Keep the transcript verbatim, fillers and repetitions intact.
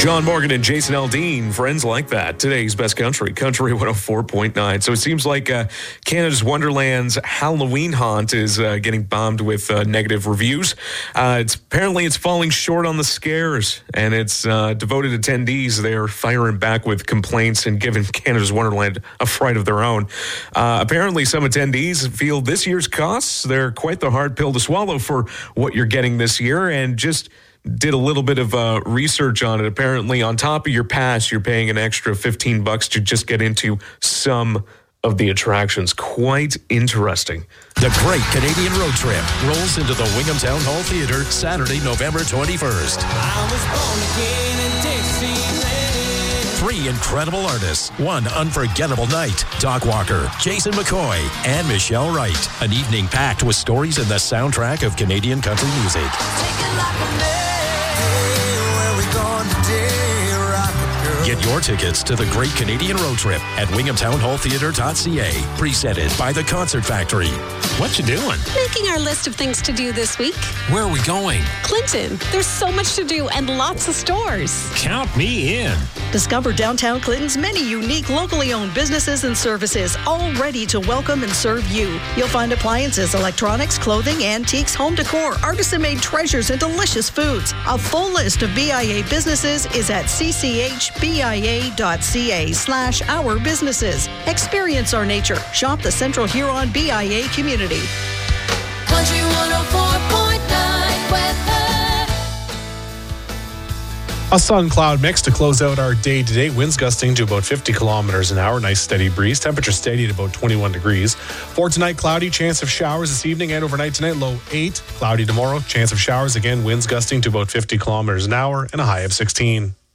John Morgan and Jason Aldean, friends like that. Today's Best Country, Country one oh four point nine. So it seems like uh, Canada's Wonderland's Halloween Haunt is uh, getting bombed with uh, negative reviews. Uh, it's apparently it's falling short on the scares, and its uh, devoted attendees, they're firing back with complaints and giving Canada's Wonderland a fright of their own. Uh, apparently, some attendees feel this year's costs, they're quite the hard pill to swallow for what you're getting this year, and just did a little bit of uh, research on it. Apparently, on top of your pass, you're paying an extra fifteen bucks to just get into some of the attractions. Quite interesting. The Great Canadian Road Trip rolls into the Wingham Town Hall Theatre Saturday, November twenty-first. I was born again in Dixieland. Three incredible artists, one unforgettable night. Doc Walker, Jason McCoy, and Michelle Wright. An evening packed with stories and the soundtrack of Canadian country music. Take it like a man. Where we going today, rocket girl? Get your tickets to the Great Canadian Road Trip at wingham town hall theatre dot c a. Presented by the Concert Factory. What you doing? Making our list of things to do this week. Where are we going? Clinton. There's so much to do and lots of stores. Count me in. Discover downtown Clinton's many unique locally owned businesses and services, all ready to welcome and serve you. You'll find appliances, electronics, clothing, antiques, home decor, artisan-made treasures, and delicious foods. A full list of B I A businesses is at c c h b i a dot c a slash our businesses. Experience our nature. Shop the Central Huron B I A community. Country one oh four point nine weather. A sun cloud mix to close out our day today. Winds gusting to about fifty kilometers an hour. Nice steady breeze. Temperature steady at about twenty-one degrees. For tonight, cloudy. Chance of showers this evening and overnight tonight. Low eight. Cloudy tomorrow. Chance of showers again. Winds gusting to about fifty kilometers an hour and a high of sixteen.